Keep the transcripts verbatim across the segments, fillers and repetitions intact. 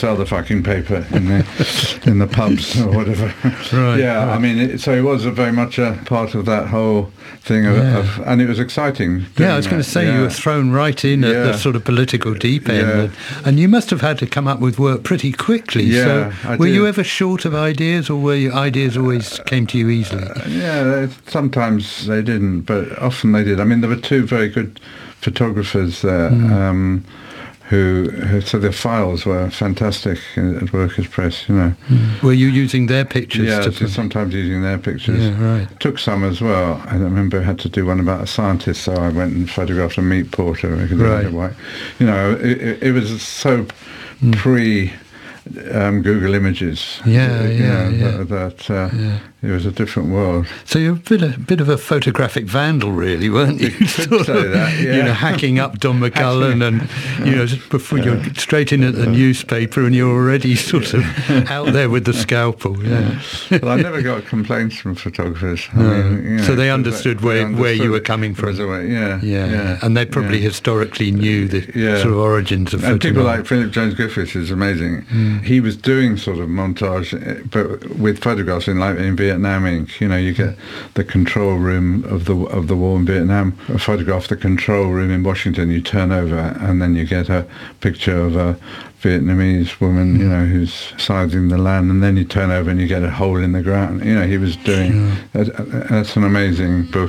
sell the fucking paper in the in the pubs or whatever. Right. Yeah, right. I mean, it, so he was a very much a part of that whole thing, of, Yeah. of, and it was exciting. Yeah, I was doing going to that. say yeah. you were thrown right in at Yeah. the sort of political deep end, Yeah. and, and you must have had to come up with work pretty quickly. Yeah, so I were did. you ever short of ideas, or were your ideas always came to you easily? Uh, yeah, they- sometimes they didn't, but often they did. I mean, there were two very good photographers there. Mm. Um, Who, who, so their files were fantastic at Workers' Press, you know. Mm. Were you using their pictures? Yeah, to so sometimes using their pictures. Yeah, right. Took some as well. I remember I had to do one about a scientist, so I went and photographed a meat porter. Because I had it white. You know, it, it, it was so Mm. pre um, Google Images. Yeah, you yeah, know, yeah. That, that uh, Yeah. it was a different world. So you're a bit, a bit of a photographic vandal, really, weren't you? You could Sort say of, that, yeah. You know, hacking up Don McCullen, and you know, before you're straight in at the newspaper, and you're already sort of out there with the scalpel. Yeah. Well, I never got complaints from photographers. I No. mean, you know, So they 'cause understood they where- where you understood were it. coming It from. was a way- Yeah, Yeah, yeah, and they probably yeah. historically knew the Yeah. sort of origins of And people photography. like Philip Jones Griffiths is amazing. Mm. He was doing sort of montage, eh, but with photographs in like in Vietnam ink. You know, you get the control room of the of the war in Vietnam. A photograph of the control room in Washington. You turn over, and then you get a picture of a Vietnamese woman, you know, who's sizing the land, and then you turn over and you get a hole in the ground. You know, he was doing. That, that's an amazing book.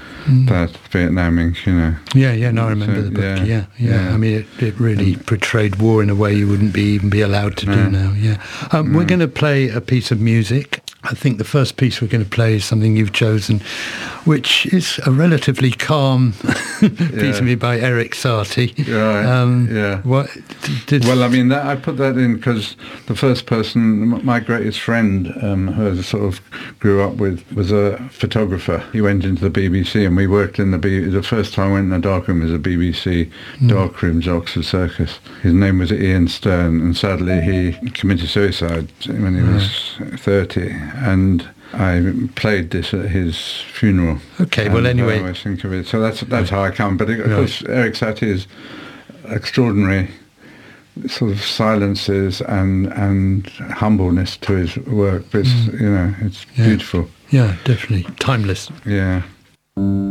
That Vietnam ink, you know. Yeah, yeah, no, I remember So, the book. yeah, Yeah, yeah. yeah. I mean, it, it really portrayed war in a way you wouldn't be even be allowed to do No. now. Yeah. Um, We're going to play a piece of music. I think the first piece we're going to play is something you've chosen, which is a relatively calm piece of me by Eric Satie. Right, Um, yeah. What did? Well, I mean, that, I put that in because the first person, m- my greatest friend, um, who I sort of grew up with, was a photographer. He went into the B B C, and we worked in the B. The first time I went in the darkroom was a B B C darkroom, mm. Oxford Circus. His name was Ian Stern, and sadly he committed suicide when he was right. thirty. And I played this at his funeral. Okay, and well, anyway, I always think of it. So that's that's how I come. But of course, right. Eric Satie is extraordinary. Sort of silences and and humbleness to his work. But it's, mm. you know, it's yeah. beautiful. Yeah, definitely timeless. Yeah.